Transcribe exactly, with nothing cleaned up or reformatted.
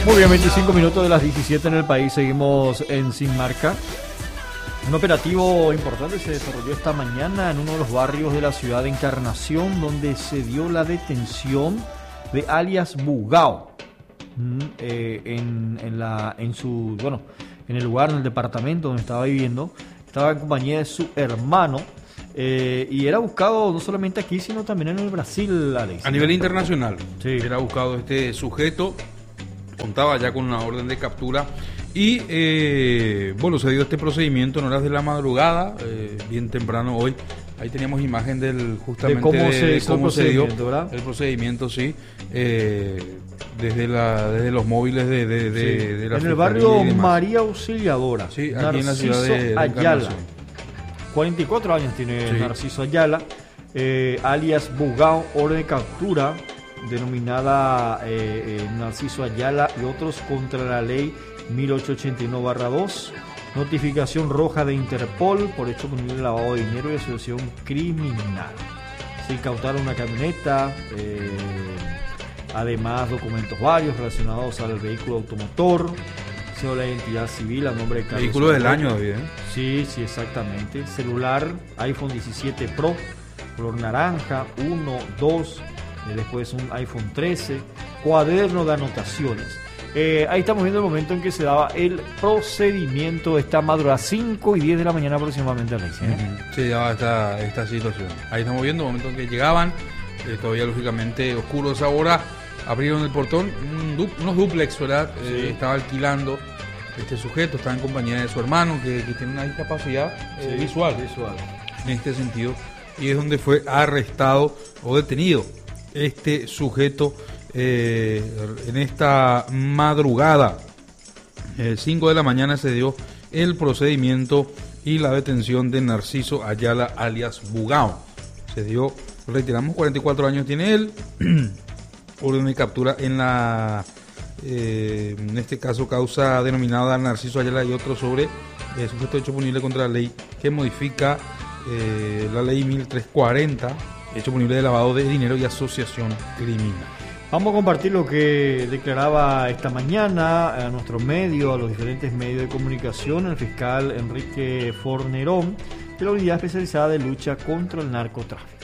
Muy bien, veinticinco minutos de las diecisiete en el país, seguimos en Sin Marca. Un operativo importante se desarrolló esta mañana en uno de los barrios de la ciudad de Encarnación, donde se dio la detención de alias Bugao mm, eh, en, en, la, en su, bueno, en el lugar, en el departamento donde estaba viviendo. Estaba en compañía de su hermano eh, y era buscado no solamente aquí, sino también en el Brasil, Alex. A nivel internacional, sí. Era buscado este sujeto, contaba ya con una orden de captura y, eh, bueno, se dio este procedimiento en horas de la madrugada, eh, bien temprano hoy. Ahí teníamos imagen del justamente de cómo se, de cómo cómo se dio ¿verdad? El procedimiento, sí, eh, desde la desde los móviles de, de, de, sí. de la en el barrio María Auxiliadora, sí, aquí Narciso en la ciudad de, de Ayala. cuarenta y cuatro años tiene sí. Narciso Ayala, eh, alias Bugao, orden de captura denominada eh, eh, Narciso Ayala y otros contra la ley mil ochocientos ochenta y uno barra dos. Notificación roja de Interpol por hecho punible de lavado de dinero y asociación criminal. Se incautaron una camioneta, eh, además documentos varios relacionados al vehículo automotor, se la identidad civil a nombre de Carlos. Vehículo del año, David, ¿eh? Sí, sí, exactamente. Celular iPhone diecisiete Pro, color naranja, uno, dos, eh, después un iPhone trece, cuaderno de anotaciones. Eh, ahí estamos viendo el momento en que se daba el procedimiento esta madrugada, cinco y diez de la mañana aproximadamente, Alex, ¿eh? Uh-huh. Se daba esta, esta situación. Ahí estamos viendo el momento en que llegaban, eh, todavía lógicamente oscuros ahora, abrieron el portón, un du- unos duplex, ¿verdad? Sí. Eh, estaba alquilando este sujeto, estaba en compañía de su hermano que, que tiene una discapacidad eh, Sí, visual, visual en este sentido, y es donde fue arrestado o detenido este sujeto. Eh, en esta madrugada, el cinco de la mañana, se dio el procedimiento y la detención de Narciso Ayala alias Bugao. Se dio, retiramos, cuarenta y cuatro años tiene él, orden de captura en la, eh, en este caso, causa denominada Narciso Ayala y otro sobre eh, sujeto de hecho punible contra la ley que modifica eh, la ley mil trescientos cuarenta, hecho punible de lavado de dinero y asociación criminal. Vamos a compartir lo que declaraba esta mañana a nuestro medio, a los diferentes medios de comunicación, el fiscal Enrique Fornerón de la Unidad Especializada de Lucha contra el Narcotráfico.